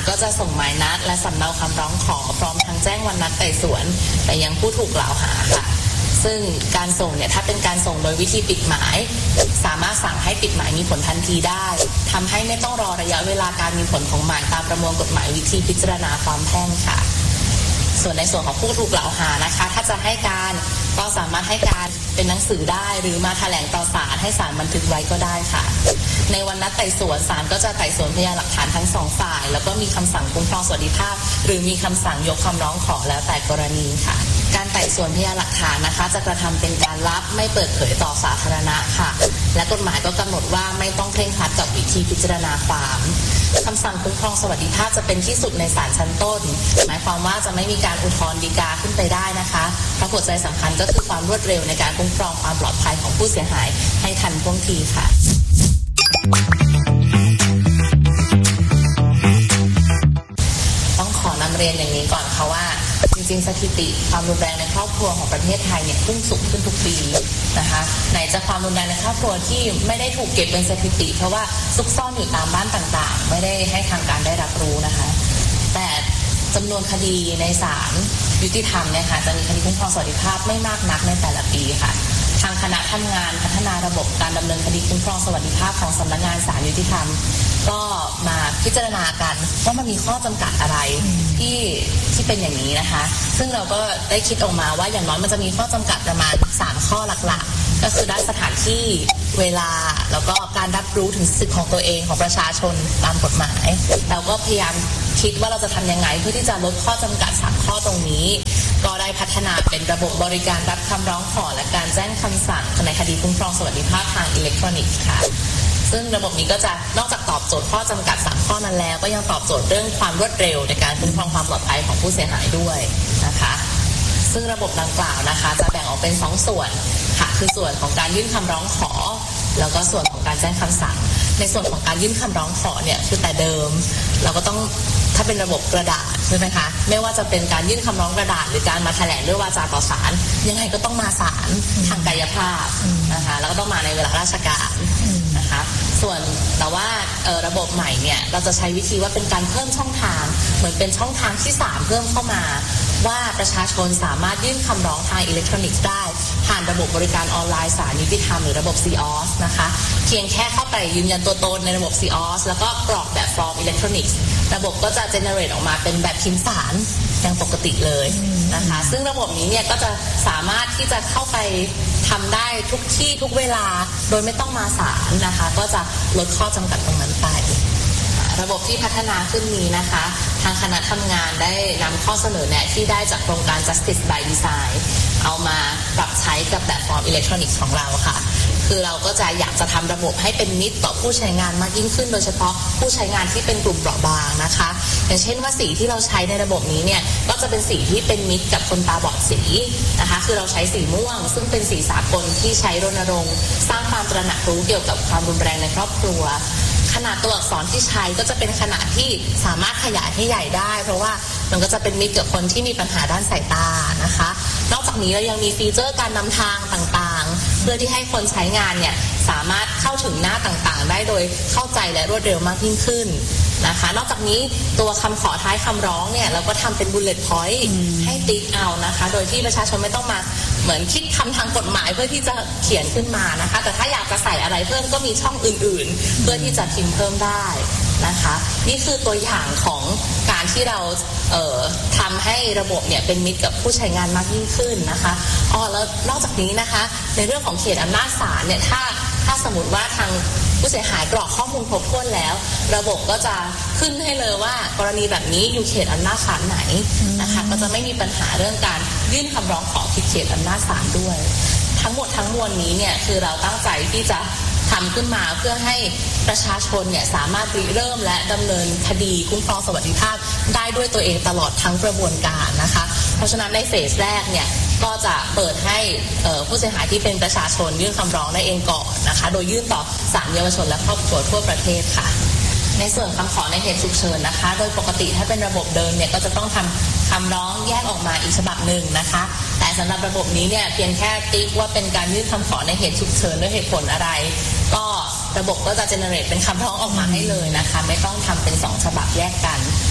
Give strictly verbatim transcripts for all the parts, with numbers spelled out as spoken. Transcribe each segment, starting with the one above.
ก็จะส่งหมายนัดและสำเนาคำร้องขอพร้อมทั้งแจ้งวันนัดไต่สวนไปยังผู้ถูกกล่าวหาค่ะซึ่งการส่งเนี่ยถ้าเป็นการส่งโดยวิธีปิดหมายสามารถสั่งให้ปิดหมายมีผลทันทีได้ทำให้ไม่ต้องรอระยะเวลาการมีผลของหมายตามประมวลกฎหมายวิธีพิจารณาความแพ่งค่ะส่วนในส่วนของผู้ถูกกล่าวหานะคะถ้าจะให้การก็สามารถให้การเป็นหนังสือได้หรือมาแถลงต่อศาลให้ศาลบันทึกไว้ก็ได้ค่ะในวันนัดไต่สวนศาลก็จะไต่สวนพยานหลักฐานทั้งสองฝ่ายแล้วก็มีคำสั่งคุ้มครองสวัสดิภาพหรือมีคำสั่งยกคำร้องขอแล้วแต่กรณีค่ะการไต่สวนพยานหลักฐานนะคะจะกระทำเป็นการลับไม่เปิดเผยต่อสาธารณะค่ะและกฎหมายก็กำหนดว่าไม่ต้องเคร่งครัดกับวิธีพิจารณาความคำสั่งคุ้มครองสวัสดิภาพจะเป็นที่สุดในศาลชั้นต้นหมายความว่าจะไม่มีการอุทธรณ์ฎีกาขึ้นไปได้นะคะเพราะหัวใจสำคัญก็คือความรวดเร็วในการคุ้มครองความปลอดภัยของผู้เสียหายให้ทันท่วงทีค่ะต้องขอนำเรียนอย่างนี้ก่อนค่ะว่าจริงๆสถิติความรุนแรงในครอบครัวของประเทศไทยเนี่ยพุ่งสูงขึ้นทุกปีนะคะไหนจะความรุนแรงในครอบครัวที่ไม่ได้ถูกเก็บเป็นสถิติเพราะว่าซุกซ่อนอยู่ตามบ้านต่างๆไม่ได้ให้ทางการได้รับรู้นะคะแต่จำนวนคดีในศาลยุติธรรมเนี่ยค่ะจะมีคดีคุ้มครองสวัสดิภาพไม่มากนักในแต่ละปีค่ะทางคณะทำงานพัฒนาระบบการดำเนินคดีคุ้มครองสวัสดิภาพของสำนักงานศาลยุติธรรมก็มาพิจารณากันว่ามันมีข้อจำกัดอะไรที่ที่เป็นอย่างนี้นะคะซึ่งเราก็ได้คิดออกมาว่าอย่างน้อยมันจะมีข้อจำกัดประมาณสามข้อหลักๆก็คือด้านสถานที่เวลาแล้วก็การรับรู้ถึงสิทธิของตัวเองของประชาชนตามกฎหมายเราก็พยายามคิดว่าเราจะทำยังไงเพื่อที่จะลดข้อจำกัดสามข้อตรงนี้ก็ได้พัฒนาเป็นระบบบริการรับคำร้องขอและการแจ้งคำสั่งในคดีคุ้มครองสวัสดิภาพทางอิเล็กทรอนิกส์ค่ะซึ่งระบบนี้ก็จะนอกจากตอบโจทย์ข้อจำกัดสามข้อนั้นแล้วก็ยังตอบโจทย์เรื่องความรวดเร็วในการคุ้มครองความปลอดภัยของผู้เสียหายด้วยนะคะซึ่งระบบดังกล่าวนะคะจะแบ่งออกเป็นสองส่วนค่ะคือส่วนของการยื่นคำร้องขอแล้วก็ส่วนของการแจ้งคำสั่งในส่วนของการยื่นคำร้องขอเนี่ยคือแต่เดิมเราก็ต้องถ้าเป็นระบบกระดาษใช่ไหมคะไม่ว่าจะเป็นการยื่นคำร้องกระดาษหรือการมาแถลงด้วยวาจาต่อศาลยังไงก็ต้องมาศาลทางกายภาพนะคะแล้วก็ต้องมาในเวลาราชการนะคะส่วนแต่ว่าระบบใหม่เนี่ยเราจะใช้วิธีว่าเป็นการเพิ่มช่องทางเหมือนเป็นช่องทางที่สามเพิ่มเข้ามาว่าประชาชนสามารถยื่นคำร้องทางอิเล็กทรอนิกส์ได้ผ่านระบบบริการออนไลน์ศาลยุติธรรมหรือระบบ ซี ออ เอส นะคะเพียงแค่เข้าไปยืนยันตัวตนในระบบ ซี ออ เอส แล้วก็กรอกแบบฟอร์มอิเล็กทรอนิกส์ระบบก็จะ generate ออกมาเป็นแบบพิมพ์สารอย่างปกติเลยนะคะซึ่งระบบนี้เนี่ยก็จะสามารถที่จะเข้าไปทำได้ทุกที่ทุกเวลาโดยไม่ต้องมาศาลนะคะก็จะลดข้อจำกัดตรงนั้นไประบบที่พัฒนาขึ้นนี้นะคะทางคณะทำงานได้นำข้อเสนอแนะที่ได้จากโครงการ Justice by Design เอามาปรับใช้กับแบบฟอร์มอิเล็กทรอนิกส์ของเราค่ะคือเราก็จะอยากจะทำระบบให้เป็นมิตรต่อผู้ใช้งานมากยิ่งขึ้นโดยเฉพาะผู้ใช้งานที่เป็นกลุ่มเปราะบางนะคะอย่างเช่นว่าสีที่เราใช้ในระบบนี้เนี่ยก็จะเป็นสีที่เป็นมิตรกับคนตาบอดสีนะคะคือเราใช้สีม่วงซึ่งเป็นสีสากลที่ใช้รณรงค์สร้างความตระหนักรู้เกี่ยวกับความรุนแรงในครอบครัวขนาดตัวอักษรที่ใช้ก็จะเป็นขนาดที่สามารถขยายให้ใหญ่ได้เพราะว่ามันก็จะเป็นมิตรกับคนที่มีปัญหาด้านสายตานะคะนอกจากนี้เรายังมีฟีเจอร์การนำทางต่างๆเพื่อที่ให้คนใช้งานเนี่ยสามารถเข้าถึงหน้าต่างๆได้โดยเข้าใจและรวดเร็วมากยิ่งขึ้นนะคะนอกจากนี้ตัวคำขอท้ายคำร้องเนี่ยเราก็ทำเป็นบุลเลต์พอยต์ให้ติ๊กเอานะคะโดยที่ประชาชนไม่ต้องมาเหมือนคิดคำทางกฎหมายเพื่อที่จะเขียนขึ้นมานะคะแต่ถ้าอยากจะใส่อะไรเพิ่มก็มีช่องอื่นๆเพื่อที่จะพิมพ์เพิ่มได้นะคะนี่คือตัวอย่างของการที่เราเอ่อทำให้ระบบเนี่ยเป็นมิตรกับผู้ใช้งานมากยิ่งขึ้นนะคะอ๋อแล้วนอกจากนี้นะคะในเรื่องของเขตอำนาจศาลเนี่ยถ้าถ้าสมมติว่าทางผู้เสียหายกรอกข้อมูลครบถ้วนแล้วระบบก็จะขึ้นให้เลยว่ากรณีแบบนี้อยู่เขตอำนาจศาลไหนนะคะก็จะไม่มีปัญหาเรื่องการยื่นคำร้องขอผิดเขตอำนาจศาลด้วยทั้งหมดทั้งมวลนี้เนี่ยคือเราตั้งใจที่จะทำขึ้นมาเพื่อให้ประชาชนเนี่ยสามารถริเริ่มและดำเนินคดีคุ้มครองสวัสดิภาพได้ด้วยตัวเองตลอดทั้งกระบวนการนะคะเพราะฉะนั้นในเฟสแรกเนี่ยก็จะเปิดให้ผู้เสียหายที่เป็นประชาชนยื่นคำร้องได้เองก่อนนะคะโดยยื่นต่อศาลเยาวชนและครอบครัวทั่วประเทศค่ะในส่วนคำขอในเหตุฉุกเฉินนะคะโดยปกติถ้าเป็นระบบเดิมเนี่ยก็จะต้องทำคำร้องแยกออกมาอีกฉบับหนึ่งนะคะแต่สำหรับระบบนี้เนี่ยเพียงแค่ติ๊กว่าเป็นการยื่นคำขอในเหตุฉุกเฉินด้วยเหตุผลอะไรก็ระบบก็จะเจเนเรตเป็นคำร้องออกมาให้เลยนะคะไม่ต้องทำเป็นสองฉบับแยกกัน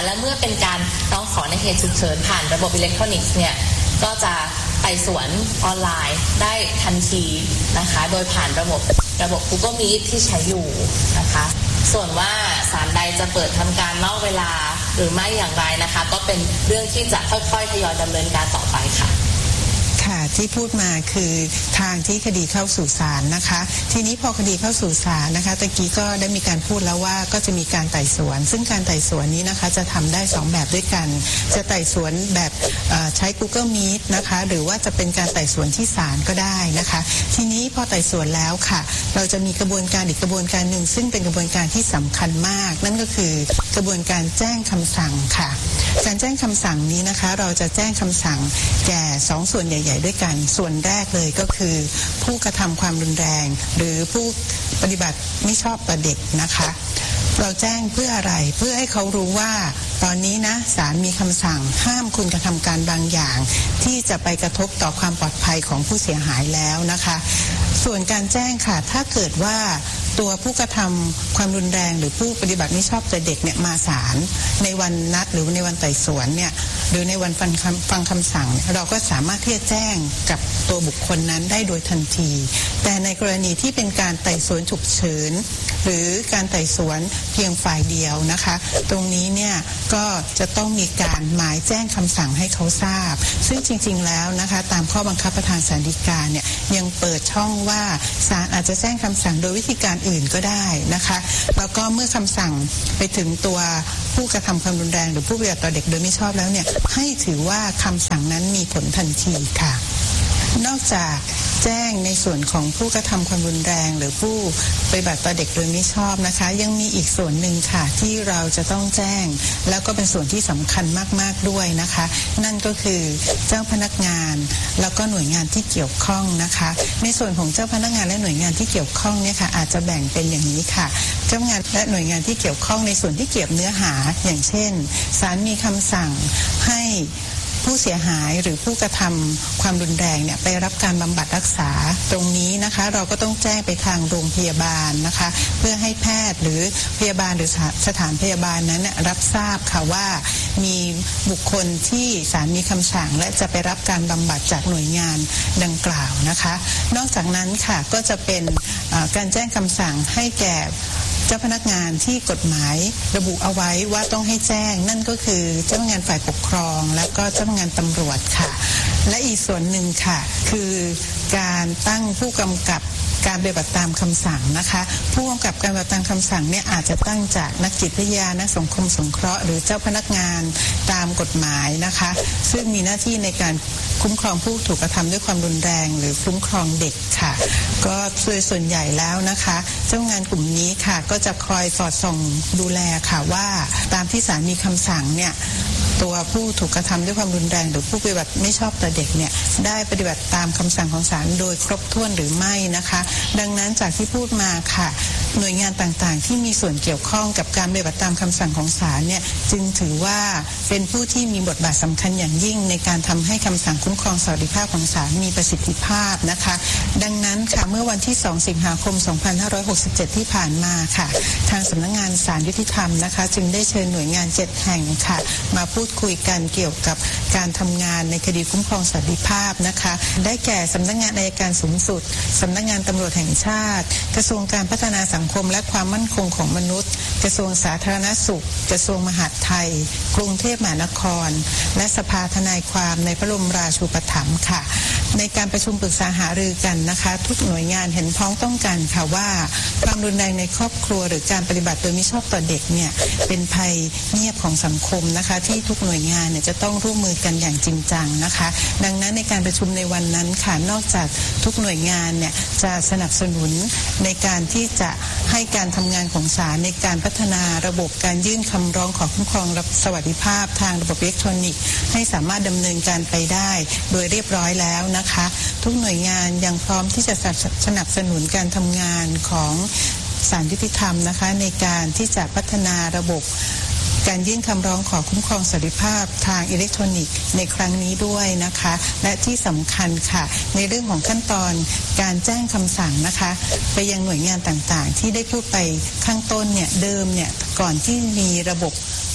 และเมื่อเป็นการร้องขอในเหตุฉุกเฉินผ่านระบบอิเล็กทรอนิกส์เนี่ยก็จะไต่สวนออนไลน์ได้ทันทีนะคะโดยผ่านระบบระบบ Google Meet ที่ใช้อยู่นะคะส่วนว่าศาลใดจะเปิดทำการนอกเวลาหรือไม่อย่างไรนะคะก็เป็นเรื่องที่จะค่อยๆทยอยดำเนินการต่อไปค่ะค่ะที่พูดมาคือทางที่คดีเข้าสู่ศาลนะคะทีนี้พอคดีเข้าสู่ศาลนะคะตะกี้ก็ได้มีการพูดแล้วว่าก็จะมีการไต่สวนซึ่งการไต่สวนนี้นะคะจะทำได้สองแบบด้วยกันจะไต่สวนแบบใช้ Google Meet นะคะหรือว่าจะเป็นการไต่สวนที่ศาลก็ได้นะคะทีนี้พอไต่สวนแล้วค่ะเราจะมีกระบวนการอีกกระบวนการหนึ่งซึ่งเป็นกระบวนการที่สำคัญมากนั่นก็คือกระบวนการแจ้งคำสั่งค่ะการแจ้งคำสั่งนี้นะคะเราจะแจ้งคำสั่งแก่สองส่วนใหญ่ด้วยกันส่วนแรกเลยก็คือผู้กระทำความรุนแรงหรือผู้ปฏิบัติไม่ชอบต่อเด็กนะคะเราแจ้งเพื่ออะไรเพื่อให้เขารู้ว่าตอนนี้นะศาลมีคำสั่งห้ามคุณกระทำการบางอย่างที่จะไปกระทบต่อความปลอดภัยของผู้เสียหายแล้วนะคะส่วนการแจ้งค่ะถ้าเกิดว่าตัวผู้กระทำความรุนแรงหรือผู้ปฏิบัติไม่ชอบต่อเด็กเนี่ยมาศาลในวันนัดหรือในวันไต่สวนเนี่ยหรือในวันฟังคำฟังคำสั่งเราก็สามารถที่จะแจ้งกับตัวบุคคลนั้นได้โดยทันทีแต่ในกรณีที่เป็นการไต่สวนฉุกเฉินหรือการไต่สวนเพียงฝ่ายเดียวนะคะตรงนี้เนี่ยก็จะต้องมีการหมายแจ้งคำสั่งให้เขาทราบซึ่งจริงๆแล้วนะคะตามข้อบังคับประธานศาลฎีกาเนี่ยยังเปิดช่องว่าศาลอาจจะแจ้งคำสั่งโดยวิธีการอื่นก็ได้นะคะแล้วก็เมื่อคำสั่งไปถึงตัวผู้กระทำความรุนแรงหรือผู้ปฏิบัติต่อเด็กโดยไม่ชอบแล้วเนี่ยให้ถือว่าคำสั่งนั้นมีผลทันทีค่ะนอกจากแจ้งในส่วนของผู้กระทำความรุนแรงหรือผู้ปฏิบัติต่อเด็กโดยไม่ชอบนะคะยังมีอีกส่วนหนึ่งค่ะที่เราจะต้องแจ้งแล้วก็เป็นส่วนที่สำคัญมากๆด้วยนะคะนั่นก็คือเจ้าพนักงานแล้วก็หน่วยงานที่เกี่ยวข้องนะคะในส่วนของเจ้าพนักงานและหน่วยงานที่เกี่ยวข้องเนี่ยค่ะอาจจะแบ่งเป็นอย่างนี้ค่ะเจ้าพนักงานและหน่วยงานที่เกี่ยวข้องในส่วนที่เกี่ยวเนื้อหาอย่างเช่นศาลมีคำสั่งให้ผู้เสียหายหรือผู้กระทำความรุนแรงเนี่ยไปรับการบำบัดรักษาตรงนี้นะคะเราก็ต้องแจ้งไปทางโรงพยาบาลนะคะเพื่อให้แพทย์หรือพยาบาลหรือสถานพยาบาลนั้นรับทราบค่ะว่ามีบุคคลที่ศาลมีคำสั่งและจะไปรับการบำบัดจากหน่วยงานดังกล่าวนะคะนอกจากนั้นค่ะก็จะเป็นการแจ้งคำสั่งให้แก่เจ้าพนักงานที่กฎหมายระบุเอาไว้ว่าต้องให้แจ้งนั่นก็คือเจ้าพนักงานฝ่ายปกครองและก็เจ้าพนักงานตำรวจค่ะและอีกส่วนหนึ่งค่ะคือการตั้งผู้กำกับการปฏิบัติตามคำสั่งนะคะผู้กำกับการปฏิบัติตามคำสั่งเนี่ยอาจจะตั้งจากนักจิตวิทยานักสังคมสงเคราะห์หรือเจ้าพนักงานตามกฎหมายนะคะซึ่งมีหน้าที่ในการคุ้มครองผู้ถูกกระทำด้วยความรุนแรงหรือคุ้มครองเด็กค่ะก็โดยส่วนใหญ่แล้วนะคะเจ้างานกลุ่มนี้ค่ะก็จะคอยสอดส่องดูแลค่ะว่าตามที่ศาลมีคำสั่งเนี่ยตัวผู้ถูกกระทำด้วยความรุนแรงหรือผู้ปฏิบัติไม่ชอบต่อเด็กเนี่ยได้ปฏิบัติตามคำสั่งของศาลโดยครบถ้วนหรือไม่นะคะดังนั้นจากที่พูดมาค่ะหน่วยงานต่างๆที่มีส่วนเกี่ยวข้องกับการปฏิบัติตามคำสั่งของศาลเนี่ยจึงถือว่าเป็นผู้ที่มีบทบาทสำคัญอย่างยิ่งในการทำให้คำสั่งคุ้มครองสวัสดิภาพของศาลมีประสิทธิภาพนะคะดังนั้นค่ะเมื่อวันที่สองสิงหาคมสองพันห้าร้อยหกสิบเจ็ดที่ผ่านมาค่ะทางสำนักงานศาลยุติธรรมนะคะจึงได้เชิญหน่วยงานเจ็ดแห่งค่ะมาพูดคุยกันเกี่ยวกับการทำงานในคดีคุ้มครองสวัสดิภาพนะคะได้แก่สำนักงานอัยการสูงสุดสำนักงานตำรวจแห่งชาติกระทรวงการพัฒนาสังคมและความมั่นคงของมนุษย์กระทรวงสาธารณสุขกระทรวงมหาดไทยกรุงเทพมหานครและสภาทนายความในพระบรมราชูปถัมภ์ค่ะในการประชุมปรึกษาหารือกันนะคะทุกหน่วยงานเห็นพ้องต้องกันค่ะว่าความรุนแรงในครอบครัวหรือการปฏิบัติโดยมิชอบต่อเด็กเนี่ยเป็นภัยเงียบของสังคมนะคะที่ทุกหน่วยงานเนี่ยจะต้องร่วมมือกันอย่างจริงจังนะคะดังนั้นในการประชุมในวันนั้นค่ะนอกจากทุกหน่วยงานเนี่ยจะสนับสนุนในการที่จะให้การทำงานของศาลในการพัฒนาระบบการยื่นคำร้องขอคุ้มครองสวัสดิภาพทางระบบอิเล็กทรอนิกส์ให้สามารถดำเนินการไปได้โดยเรียบร้อยแล้วนะคะทุกหน่วยงานยังพร้อมที่จะสนับสนุนการทำงานของศาลยุติธรรมนะคะในการที่จะพัฒนาระบบการยื่นคำร้องขอคุ้มครองสวัสดิภาพทางอิเล็กทรอนิกส์ในครั้งนี้ด้วยนะคะและที่สำคัญค่ะในเรื่องของขั้นตอนการแจ้งคำสั่งนะคะไปยังหน่วยงานต่างๆที่ได้พูดไปข้างต้นเนี่ยเดิมเนี่ยก่อนที่มีระบบ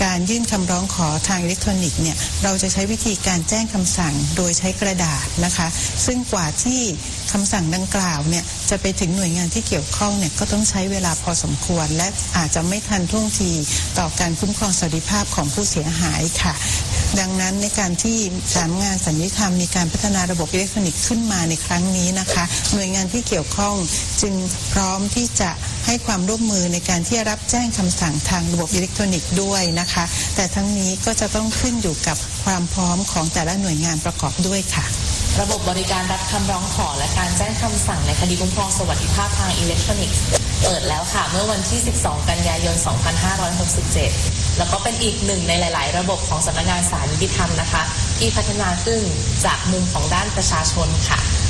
การยื่นคำร้องขอทางอิเล็กทรอนิกส์เนี่ยเราจะใช้วิธีการแจ้งคำสั่งโดยใช้กระดาษนะคะซึ่งกว่าที่คำสั่งดังกล่าวเนี่ยจะไปถึงหน่วยงานที่เกี่ยวข้องเนี่ยก็ต้องใช้เวลาพอสมควรและอาจจะไม่ทันท่วงทีต่อการคุ้มครองสวัสดิภาพของผู้เสียหายค่ะดังนั้นในการที่สำนักงานสัญญาธรรมมีการพัฒนาระบบอิเล็กทรอนิกส์ขึ้นมาในครั้งนี้นะคะหน่วยงานที่เกี่ยวข้องจึงพร้อมที่จะให้ความร่วมมือในการที่จะรับแจ้งคำสั่งทางระบบอิเล็กทรอนิกส์ด้วยนะคะแต่ทั้งนี้ก็จะต้องขึ้นอยู่กับความพร้อมของแต่ละหน่วยงานประกอบด้วยค่ะระบบบริการรับคำร้องขอและการแจ้งคำสั่งในคดีคุ้มครองสวัสดิภาพทางอิเล็กทรอนิกส์เปิดแล้วค่ะเมื่อวันที่สิบสองกันยายนสองพันห้าร้อยหกสิบเจ็ดแล้วก็เป็นอีกหนึ่งในหลายๆระบบของสำนักงานศาลยุติธรรมนะคะที่พัฒนาขึ้นจากมุมของด้านประชาชนค่ะ